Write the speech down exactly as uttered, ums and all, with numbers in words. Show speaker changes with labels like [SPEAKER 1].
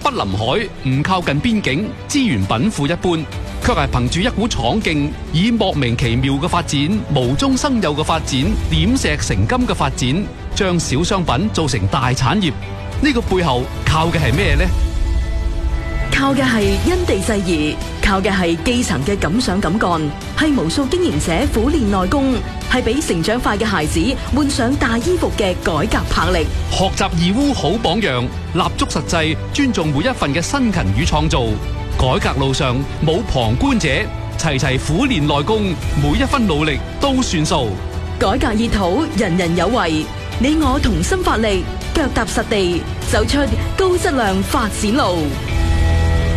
[SPEAKER 1] 不臨海，唔靠近邊境，資源稟賦一般，卻係憑住一股闖勁，以莫名其妙嘅發展、無中生有嘅發展、點石成金嘅發展，將小商品做成大產業。呢個背後靠嘅係咩呢？
[SPEAKER 2] 靠嘅係因地制宜，靠嘅係基層嘅敢想敢幹，係無數經營者苦練內功，係俾成長快嘅孩子換上大衣服嘅改革魄力。
[SPEAKER 1] 學習義烏好榜樣，立足實際，尊重每一份嘅辛勤與創造。改革路上冇旁觀者，齊齊苦練內功，每一分努力都算數。
[SPEAKER 2] 改革熱土，人人有為，你我同心發力，腳踏實地，走出高質量發展路。